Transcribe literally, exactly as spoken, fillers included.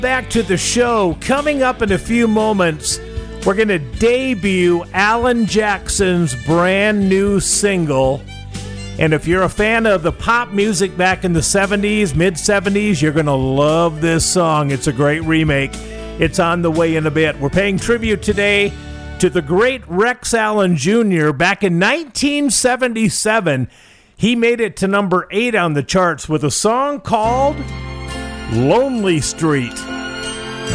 Back to the show. Coming up in a few moments, we're going to debut Alan Jackson's brand new single. And if you're a fan of the pop music back in the seventies, mid-seventies, you're going to love this song. It's a great remake. It's on the way in a bit. We're paying tribute today to the great Rex Allen Junior Back in nineteen seventy-seven, he made it to number eight on the charts with a song called Lonely Street.